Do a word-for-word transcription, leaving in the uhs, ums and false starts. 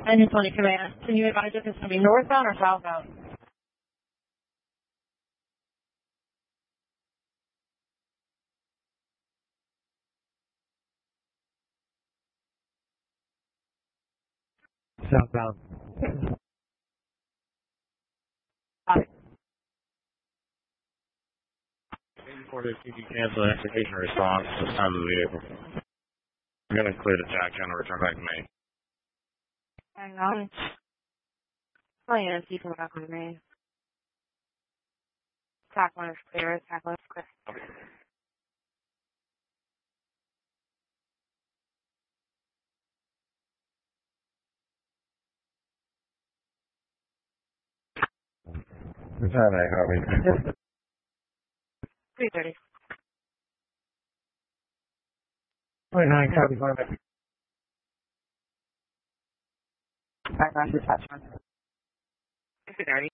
Engine twenty command. Can you advise if it's going to be northbound or southbound? Southbound. Got it. eighty-four fifty, cancel execution response this time of the vehicle. I'm going to clear the tax and return back to me. Hang on. Oh, yeah, it's even back on me. Tack one is clear. Tack one is clear. Return back, copy. three thirty. twenty-nine, copy, going back. Background attachment. three thirty.